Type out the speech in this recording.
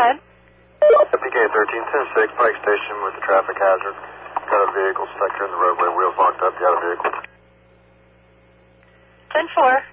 ahead. PK 13-6, Pike Station with the traffic hazard. Got a vehicle stuck here in the roadway, wheels locked up, got a vehicle. 10-4.